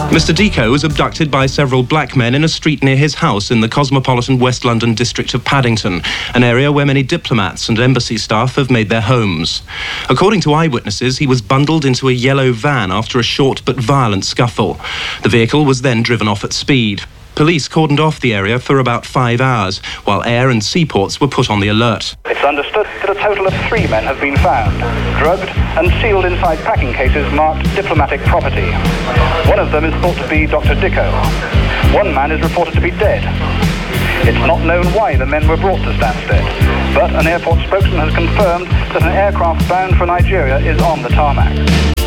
Mr. Dicko was abducted by several black men in a street near his house in the cosmopolitan West London district of Paddington, an area where many diplomats and embassy staff have made their homes. According to eyewitnesses, he was bundled into a yellow van after a short but violent scuffle. The vehicle was then driven off at speed. Police cordoned off the area for about 5 hours, while air and seaports were put on the alert. It's understood that a total of 3 men have been found, drugged and sealed inside packing cases marked diplomatic property. One of them is thought to be Dr. Dicko. One man is reported to be dead. It's not known why the men were brought to Stansted, but an airport spokesman has confirmed that an aircraft bound for Nigeria is on the tarmac.